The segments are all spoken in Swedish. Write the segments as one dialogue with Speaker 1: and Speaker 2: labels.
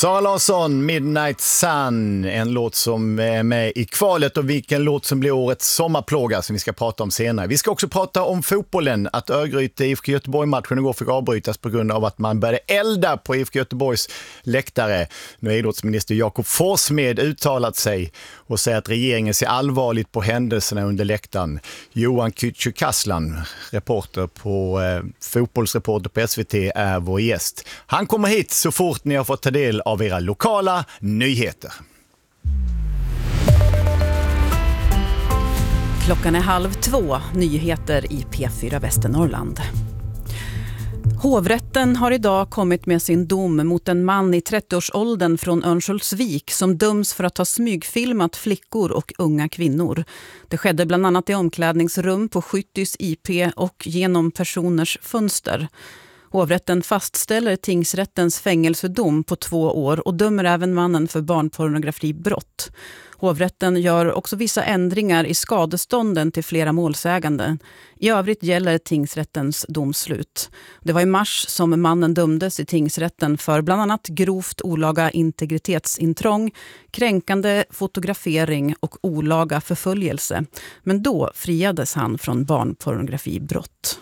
Speaker 1: Sara Larsson, Midnight Sun, en låt som är med i kvalet och vilken låt som blir årets sommarplåga som vi ska prata om senare. Vi ska också prata om fotbollen, att Örgryte IFK Göteborg-matchen igår fick avbrytas på grund av att man började elda på IFK Göteborgs läktare. Nu har idrottsminister Jakob Forssmed uttalat sig och säger att regeringen ser allvarligt på händelserna under läktaren. Johan Kücükaslan, reporter på fotbollsreporter på SVT, är vår gäst. Han kommer hit så fort ni har fått ta del av era lokala nyheter.
Speaker 2: Klockan är 1:30, nyheter i P4 Västernorrland. Hovrätten har idag kommit med sin dom mot en man i 30-årsåldern från Örnsköldsvik som döms för att ha smygfilmat flickor och unga kvinnor. Det skedde bland annat i omklädningsrum på Skyttys IP och genom personers fönster. Hovrätten fastställer tingsrättens fängelsedom på 2 år och dömer även mannen för barnpornografibrott. Hovrätten gör också vissa ändringar i skadestånden till flera målsäganden. I övrigt gäller tingsrättens domslut. Det var i mars som mannen dömdes i tingsrätten för bland annat grovt olaga integritetsintrång, kränkande fotografering och olaga förföljelse. Men då friades han från barnpornografibrott.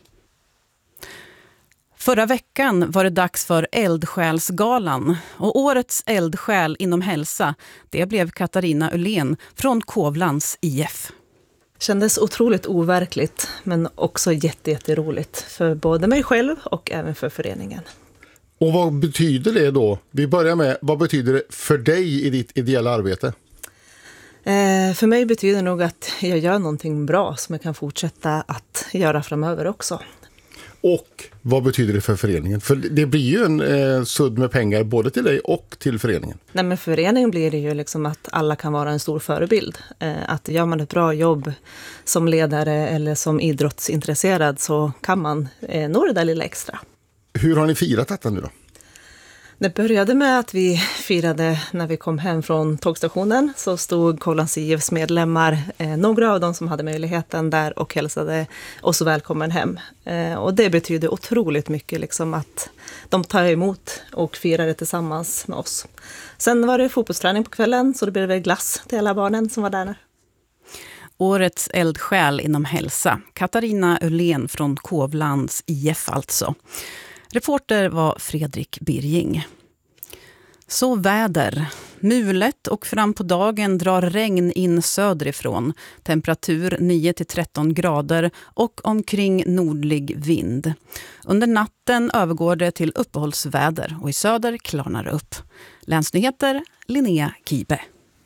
Speaker 2: Förra veckan var det dags för Eldsjälsgalan och årets eldsjäl inom hälsa, det blev Katarina Ullén från Kovlands IF.
Speaker 3: Kändes otroligt overkligt men också jätteroligt för både mig själv och även för föreningen.
Speaker 4: Och vad betyder det då? Vi börjar med, vad betyder det för dig i ditt ideella arbete?
Speaker 3: För mig betyder det nog att jag gör någonting bra som jag kan fortsätta att göra framöver också.
Speaker 4: Och vad betyder det för föreningen? För det blir ju en sudd med pengar både till dig och till föreningen.
Speaker 3: Nej, men för föreningen blir det ju liksom att alla kan vara en stor förebild. Att gör man ett bra jobb som ledare eller som idrottsintresserad så kan man nå det där lilla extra.
Speaker 4: Hur har ni firat detta nu då?
Speaker 3: Det började med att vi firade när vi kom hem från tågstationen, så stod Kovlands IFs medlemmar, några av dem som hade möjligheten där, och hälsade oss välkommen hem. Och det betyder otroligt mycket liksom att de tar emot och firar det tillsammans med oss. Sen var det fotbollsträning på kvällen, så det blev väl glass till alla barnen som var där.
Speaker 2: Årets eldsjäl inom hälsa, Katarina Ullén från Kovlands IF alltså. Reporter var Fredrik Birging. Så väder. Mulet och fram på dagen drar regn in söderifrån. Temperatur 9-13 grader och omkring nordlig vind. Under natten övergår det till uppehållsväder och i söder klarnar det upp. Länsnyheter, Linnea Kibe.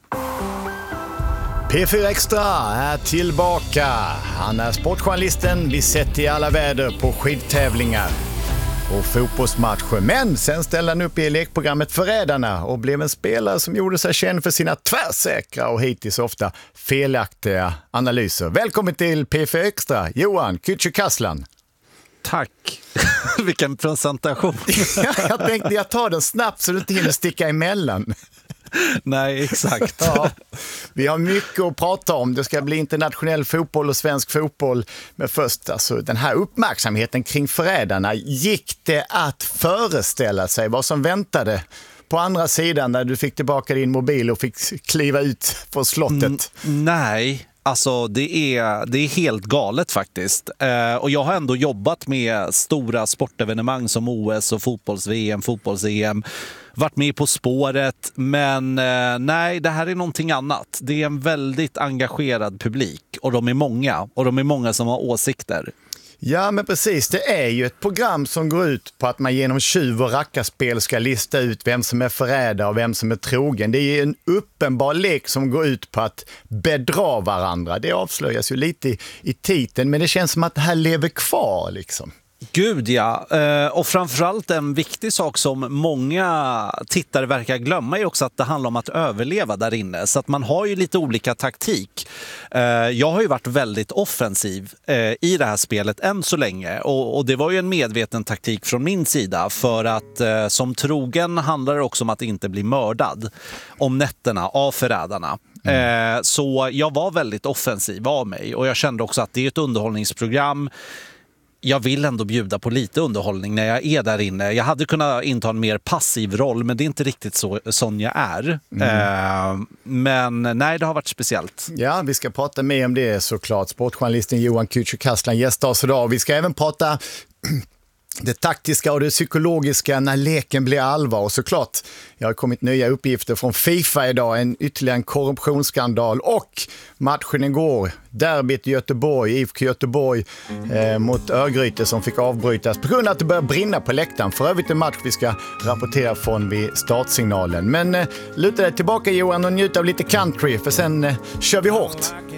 Speaker 1: P4 Extra är tillbaka. Han är sportjournalisten vi sett i alla väder på skidtävlingar och fotbollsmatcher. Men sen ställde han upp i lekprogrammet Förrädarna och blev en spelare som gjorde sig känd för sina tvärsäkra och hittills ofta felaktiga analyser. Välkommen till P4 Extra, Johan Kücükaslan.
Speaker 5: Tack. Vilken presentation.
Speaker 1: Jag tänkte jag tar den snabbt så du inte hinner sticka emellan.
Speaker 5: Nej, exakt.
Speaker 1: Ja, vi har mycket att prata om. Det ska bli internationell fotboll och svensk fotboll. Men först, alltså, den här uppmärksamheten kring Förrädarna. Gick det att föreställa sig vad som väntade på andra sidan när du fick tillbaka din mobil och fick kliva ut från slottet?
Speaker 5: Nej. Alltså det är helt galet faktiskt. Och jag har ändå jobbat med stora sportevenemang som OS och fotbolls-VM, fotbolls-EM. Varit med På spåret, men nej, det här är någonting annat. Det är en väldigt engagerad publik och de är många som har åsikter.
Speaker 1: Ja, men precis. Det är ju ett program som går ut på att man genom tjuv- och rackarspel ska lista ut vem som är förrädare och vem som är trogen. Det är ju en uppenbar lek som går ut på att bedra varandra. Det avslöjas ju lite i titeln, men det känns som att det här lever kvar liksom.
Speaker 5: Gud ja, och framförallt en viktig sak som många tittare verkar glömma är också att det handlar om att överleva där inne. Så att man har ju lite olika taktik. Jag har ju varit väldigt offensiv i det här spelet än så länge. Och det var ju en medveten taktik från min sida. För att som trogen handlar det också om att inte bli mördad om nätterna av förrädarna. Så jag var väldigt offensiv av mig. Och jag kände också att det är ett underhållningsprogram. jag vill ändå bjuda på lite underhållning när jag är där inne. Jag hade kunnat inta en mer passiv roll, men det är inte riktigt sån jag är. Men nej, det har varit speciellt.
Speaker 1: Ja, vi ska prata mer om det såklart. Sportjournalisten Johan Kücükaslan gästar oss idag. Vi ska även prata det taktiska och det psykologiska när leken blir allvar. Och såklart, jag har kommit nya uppgifter från FIFA idag. Ytterligare en korruptionsskandal och matchen igår. Derbyt i Göteborg, IFK Göteborg mot Örgryte som fick avbrytas på grund av att det började brinna på läktaren. För övrigt en match vi ska rapportera från vid startsignalen. Men luta dig tillbaka Johan och njut av lite country för sen kör vi hårt.